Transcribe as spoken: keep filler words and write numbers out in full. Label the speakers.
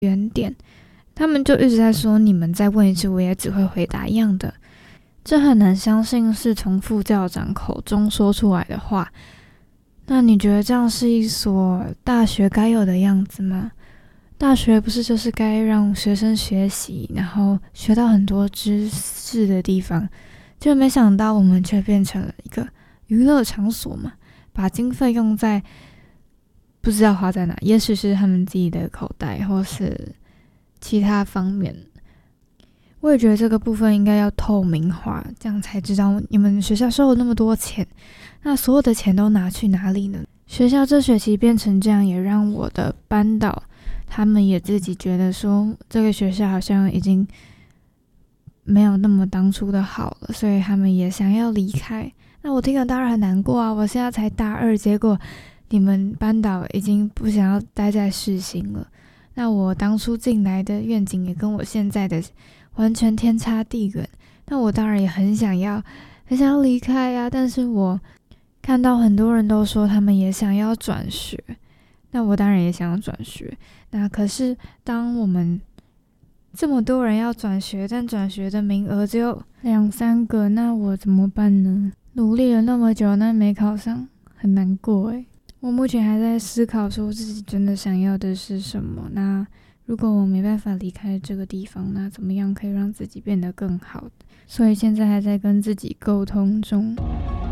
Speaker 1: 原点，他们就一直在说你们再问一次我也只会回答一样的，这很难相信是从副校长口中说出来的话。那你觉得这样是一所大学该有的样子吗？大学不是就是该让学生学习，然后学到很多知识的地方，就没想到我们却变成了一个娱乐场所嘛，把经费用在不知道花在哪，也许是他们自己的口袋或是其他方面。我也觉得这个部分应该要透明化，这样才知道你们学校收了那么多钱，那所有的钱都拿去哪里呢？学校这学期变成这样，也让我的班导他们也自己觉得说这个学校好像已经没有那么当初的好了，所以他们也想要离开。那我听了当然很难过啊，我现在才大二，结果你们班导已经不想要待在世新了。那我当初进来的愿景也跟我现在的完全天差地远，那我当然也很想要很想要离开啊，但是我看到很多人都说他们也想要转学，那我当然也想要转学。那可是当我们这么多人要转学，但转学的名额只有两三个，那我怎么办呢？努力了那么久，那没考上，很难过诶。我目前还在思考说自己真的想要的是什么，那如果我没办法离开这个地方，那怎么样可以让自己变得更好？所以现在还在跟自己沟通中。